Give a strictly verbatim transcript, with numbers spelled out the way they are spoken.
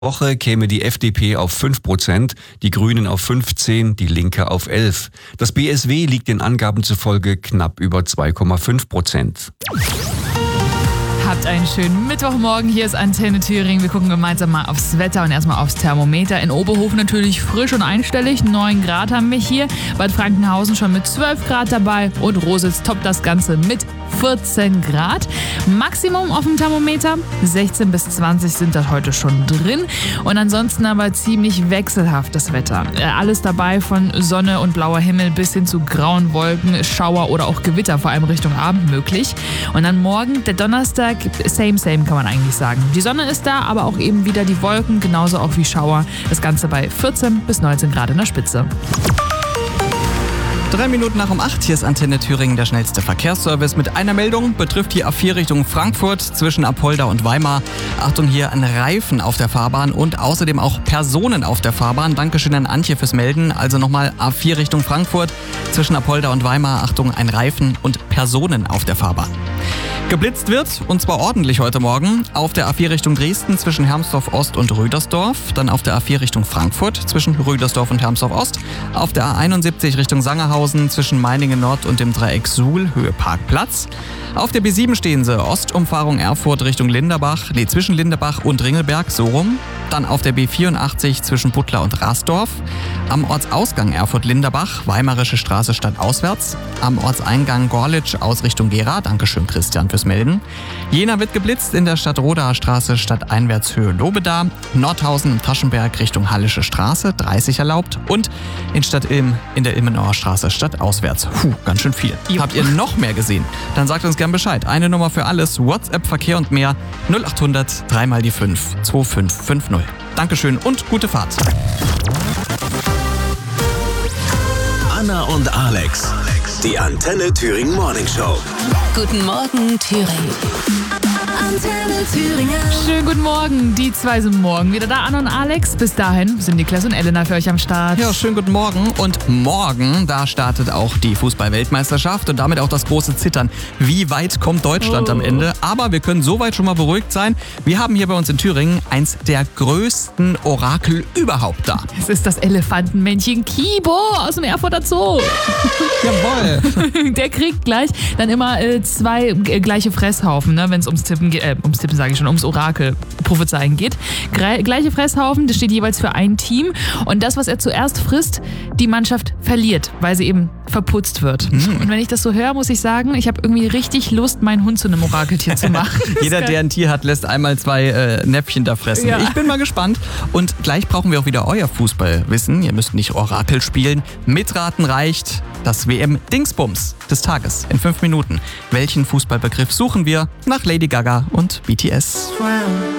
Woche käme die F D P auf fünf Prozent, die Grünen auf fünfzehn, die Linke auf elf. Das B S W liegt den Angaben zufolge knapp über zwei Komma fünf Prozent. Habt einen schönen Mittwochmorgen. Hier ist Antenne Thüringen. Wir gucken gemeinsam mal aufs Wetter und erstmal aufs Thermometer. In Oberhofen natürlich frisch und einstellig. neun Grad haben wir hier. Bad Frankenhausen schon mit zwölf Grad dabei. Und Rositz toppt das Ganze mit vierzehn Grad. Maximum auf dem Thermometer sechzehn bis zwanzig sind das heute schon drin. Und ansonsten aber ziemlich wechselhaft das Wetter. Alles dabei von Sonne und blauer Himmel bis hin zu grauen Wolken, Schauer oder auch Gewitter, vor allem Richtung Abend möglich. Und dann morgen, der Donnerstag, same, same kann man eigentlich sagen. Die Sonne ist da, aber auch eben wieder die Wolken, genauso auch wie Schauer. Das Ganze bei vierzehn bis neunzehn Grad in der Spitze. Drei Minuten nach um acht, hier ist Antenne Thüringen, der schnellste Verkehrsservice mit einer Meldung, betrifft die A vier Richtung Frankfurt zwischen Apolda und Weimar. Achtung, hier an Reifen auf der Fahrbahn und außerdem auch Personen auf der Fahrbahn. Dankeschön an Antje fürs Melden. Also nochmal A vier Richtung Frankfurt zwischen Apolda und Weimar. Achtung, ein Reifen und Personen auf der Fahrbahn. Geblitzt wird, und zwar ordentlich heute Morgen, auf der A vier Richtung Dresden zwischen Hermsdorf Ost und Rüdersdorf, dann auf der A vier Richtung Frankfurt zwischen Rüdersdorf und Hermsdorf Ost, auf der A einundsiebzig Richtung Sangerhausen zwischen Meiningen Nord und dem Dreieck Suhl, Höhe Parkplatz. Auf der B sieben stehen sie, Ostumfahrung Erfurt Richtung Linderbach, nee, zwischen Linderbach und Ringelberg, so rum. Dann auf der B vierundachtzig zwischen Butler und Rasdorf. Am Ortsausgang Erfurt-Linderbach, Weimarische Straße stadtauswärts. Am Ortseingang Gorlitsch aus Richtung Gera, Dankeschön Christian fürs Melden. Jena wird geblitzt in der Stadtrodaer Straße stadteinwärts Höhe Lobeda. Nordhausen im Taschenberg Richtung Hallische Straße, dreißig erlaubt. Und in Stadt Ilm in der Ilmenauer Straße stadtauswärts. Puh, ganz schön viel. Jo. Habt ihr noch mehr gesehen? Dann sagt uns gern Bescheid. Eine Nummer für alles, WhatsApp, Verkehr und mehr. null acht hundert drei mal die fünf zwei fünf fünf null. Dankeschön und gute Fahrt. Anna und Alex, die Antenne Thüringen Morning Show. Guten Morgen, Thüringen. Antenne Thüringen. Schönen guten Morgen. Die zwei sind morgen wieder da, Anna und Alex. Bis dahin sind Niklas und Elena für euch am Start. Ja, schönen guten Morgen. Und morgen, da startet auch die Fußball-Weltmeisterschaft und damit auch das große Zittern. Wie weit kommt Deutschland oh. am Ende? Aber wir können soweit schon mal beruhigt sein. Wir haben hier bei uns in Thüringen eins der größten Orakel überhaupt da. Es ist das Elefantenmännchen Kibo aus dem Erfurter Zoo. Jawohl. Der kriegt gleich dann immer äh, zwei äh, gleiche Fresshaufen, ne, wenn es ums Tippen geht, äh, ums Tippen sage ich schon, ums Orakel prophezeien geht. Gre- gleiche Fresshaufen, das steht jeweils für ein Team. Und das, was er zuerst frisst, die Mannschaft verliert, weil sie eben verputzt wird. Mhm. Und wenn ich das so höre, muss ich sagen, ich habe irgendwie richtig Lust, meinen Hund zu einem Orakeltier zu machen. Jeder, der ein Tier hat, lässt einmal zwei äh, Näpfchen da fressen. Ja. Ich bin mal gespannt. Und gleich brauchen wir auch wieder euer Fußballwissen. Ihr müsst nicht Orakel spielen. Mitraten reicht. Das W M-Dingsbums des Tages in fünf Minuten. Welchen Fußballbegriff suchen wir? Nach Lady Gaga und B T S.